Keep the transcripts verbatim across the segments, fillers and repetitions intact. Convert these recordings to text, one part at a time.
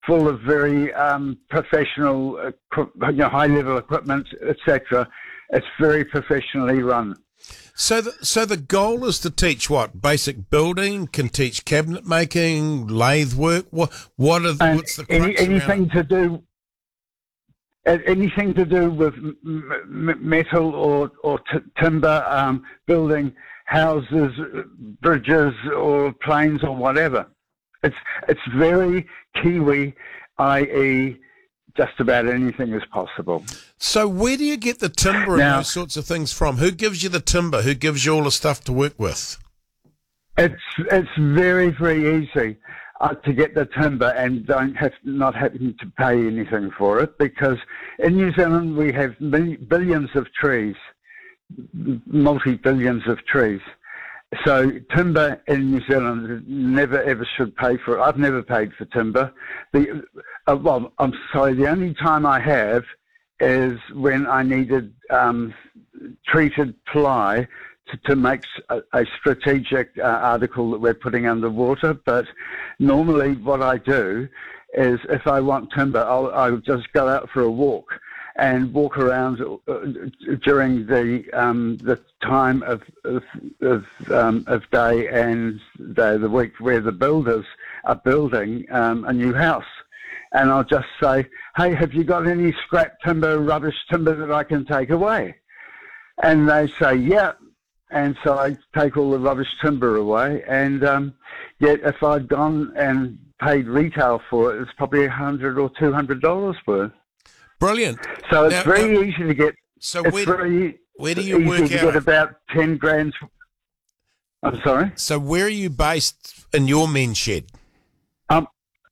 full of very um, professional, uh, you know, high-level equipment, et cetera. It's very professionally run. So the, so the goal is to teach what? Basic building, can teach cabinet making, lathe work? What, what are the, and what's the any, crux anything around to do anything to do with m- m- metal or, or t- timber, um, building houses, bridges or planes or whatever. It's, it's very Kiwi, that is just about anything is possible. So where do you get the timber and now, those sorts of things from? Who gives you the timber? Who gives you all the stuff to work with? It's it's very, very easy uh, to get the timber and don't have not having to pay anything for it, because in New Zealand we have billions of trees, multi-billions of trees. So timber in New Zealand never ever should pay for it. I've never paid for timber. The uh, well, I'm sorry. The only time I have is when I needed um, treated ply to, to make a, a strategic uh, article that we're putting underwater. But normally, what I do is, if I want timber, I'll, I'll just go out for a walk and walk around uh, during the um, the time of of of, um, of day and day of the week where the builders are building um, a new house, and I'll just say, "Hey, have you got any scrap timber, rubbish timber that I can take away?" And they say, "Yeah." And so I take all the rubbish timber away, and um, yet if I'd gone and paid retail for it, it's probably a hundred or two hundred dollars worth. Brilliant. So it's now, very now, easy to get. So it's where, very where do you easy work to out? get about ten grand. I'm sorry. So where are you based in your men's shed? Um,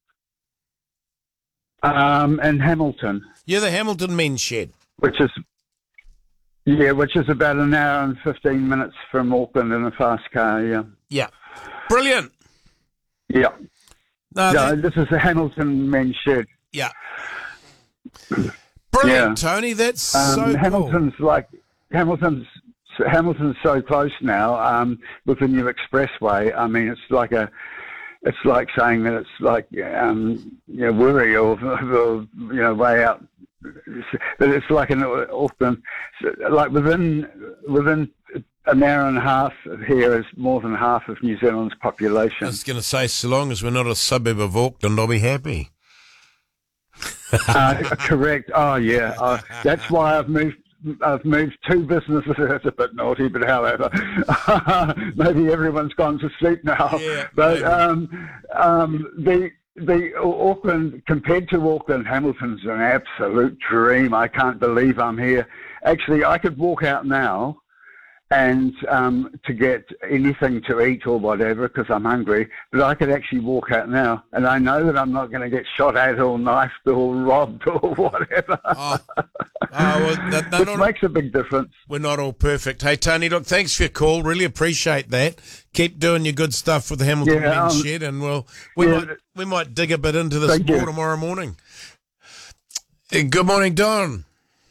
um, in Hamilton. You're the Hamilton men's shed, which is yeah, which is about an hour and fifteen minutes from Auckland in a fast car. Yeah. Yeah. Brilliant. Yeah. No, no, that, this is the Hamilton men's shed. Yeah. Brilliant, yeah. Tony. That's um, so Hamilton's cool. like Hamilton's Hamilton's so close now um, with the new expressway. I mean, it's like a, it's like saying that it's like um, you know, Wiri or, or you know, way out. But it's like an Auckland, like within within an hour and a half here is more than half of New Zealand's population. I was going to say, so long as we're not a suburb of Auckland, I'll be happy. uh, correct. Oh yeah. Uh, that's why I've moved. I've moved two businesses. That's a bit naughty, but however, maybe everyone's gone to sleep now. Yeah, but um, um, the the Auckland, compared to Auckland, Hamilton's an absolute dream. I can't believe I'm here. Actually, I could walk out now and um, to get anything to eat or whatever because I'm hungry, but I could actually walk out now, and I know that I'm not going to get shot at or knifed or robbed or whatever. Oh, oh well, that, Which not, makes a big difference. We're not all perfect. Hey, Tony, look, thanks for your call. Really appreciate that. Keep doing your good stuff with the Hamilton yeah, Men's um, Shed, and we'll, we, yeah, might, we might dig a bit into this more you. tomorrow morning. Hey, good morning, Don.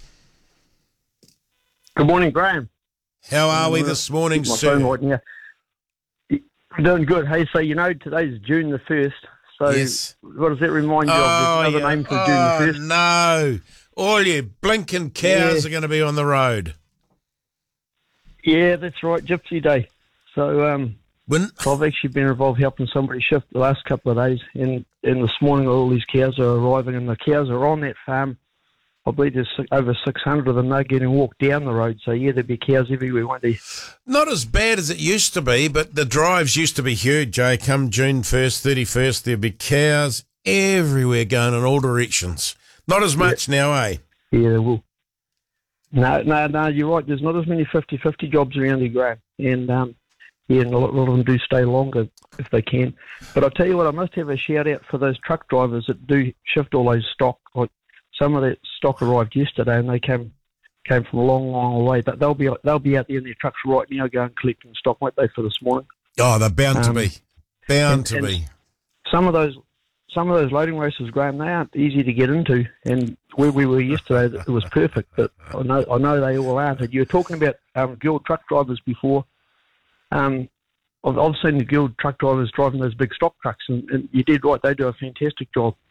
Good morning, Graham. How are we this morning, My sir? phone right now. I'm doing good. Hey, so you know today's June the first. So yes. What does that remind you oh, of? There's another yeah. name for oh, June the first. No. All you blinking cows yeah. are going to be on the road. Yeah, that's right, Gypsy Day. So um, when? I've actually been involved helping somebody shift the last couple of days. And, and this morning all these cows are arriving, and the cows are on that farm. I believe there's over six hundred of them. They're getting walked down the road. So, yeah, there'll be cows everywhere, won't there? Not as bad as it used to be, but the drives used to be huge, Jay. Come June first, thirty-first, there'll be cows everywhere going in all directions. Not as much yeah. now, eh? Yeah, there will. No, no, no, you're right. There's not as many fifty-fifty jobs around here, Graham. And, um, yeah, and a lot, a lot of them do stay longer if they can. But I'll tell you what, I must have a shout-out for those truck drivers that do shift all those stock. Like, some of that stock arrived yesterday, and they came came from a long, long way. But they'll be they'll be out there in their trucks right now, going collecting stock, won't they, for this morning? Oh, they're bound um, to be, bound and, to and be. Some of those some of those loading races, Graham, they aren't easy to get into. And where we were yesterday, it was perfect. But I know I know they all aren't. And you were talking about um, guild truck drivers before. Um, I've, I've seen the guild truck drivers driving those big stock trucks, and, and you did right. They do a fantastic job.